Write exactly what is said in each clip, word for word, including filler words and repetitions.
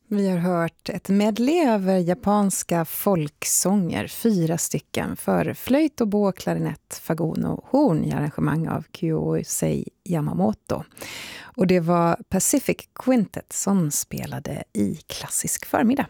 Vi har hört ett medley över japanska folksånger, fyra stycken, för flöjt och bå, klarinett, fagon och horn i arrangemang av Kyosei Yamamoto. Och det var Pacific Quintet som spelade i klassisk förmiddag.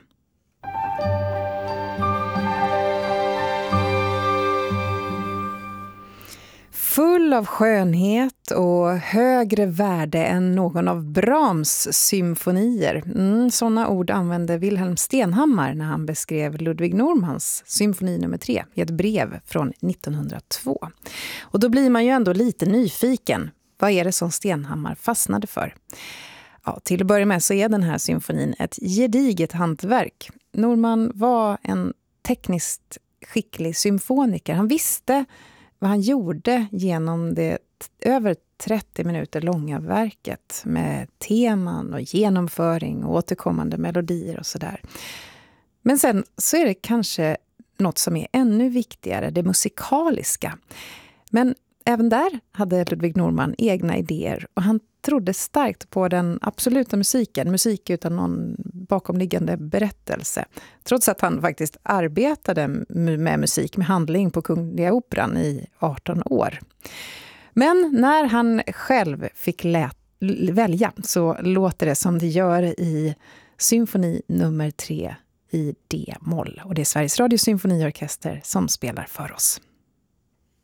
Full av skönhet och högre värde än någon av Brahms symfonier. Mm, sådana ord använde Wilhelm Stenhammar när han beskrev Ludwig Normans symfoni nummer tre i ett brev från nittonhundratvå. Och då blir man ju ändå lite nyfiken. Vad är det som Stenhammar fastnade för? Ja, till att börja med så är den här symfonin ett gediget hantverk. Norman var en tekniskt skicklig symfoniker. Han visste vad han gjorde genom det över trettio minuter långa verket med teman och genomföring och återkommande melodier och sådär. Men sen så är det kanske något som är ännu viktigare, det musikaliska. Men även där hade Ludwig Norman egna idéer och han trodde starkt på den absoluta musiken, musik utan någon bakomliggande berättelse. Trots att han faktiskt arbetade med musik, med handling på Kungliga Operan i arton år. Men när han själv fick lät, välja så låter det som det gör i symfoni nummer tre i D-moll. Och det är Sveriges Radio Symfoniorkester som spelar för oss.